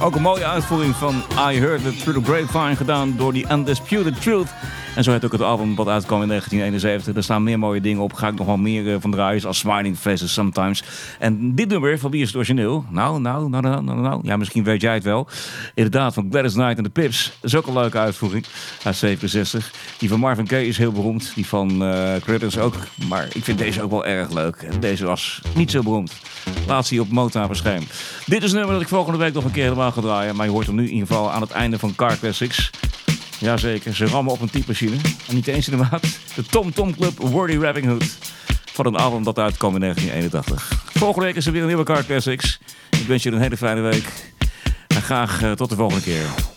Ook een mooie uitvoering van I Heard It Through the Grapevine, gedaan door The Undisputed Truth. En zo heet ook het album wat uitkwam in 1971. Er staan meer mooie dingen op. Ga ik nog wel meer van draaien, als Smiling Faces Sometimes. En dit nummer, van wie is het origineel? Nou. Ja, misschien weet jij het wel. Inderdaad, van Gladys Knight en de Pips. Dat is ook een leuke uitvoering uit 67. Die van Marvin Gaye is heel beroemd. Die van Critters ook. Maar ik vind deze ook wel erg leuk. En deze was niet zo beroemd. Laat ze op Motown verschijnen. Dit is een nummer dat ik volgende week nog een keer helemaal ga draaien. Maar je hoort hem nu in ieder geval aan het einde van Car Classics. Jazeker, ze rammen op een typemachine. En niet eens in de maat. De Tom Tom Club Wordy Rapping Hood. Van een album dat uitkwam in 1981. Volgende week is er weer een nieuwe Car Classics. Ik wens je een hele fijne week. En graag tot de volgende keer.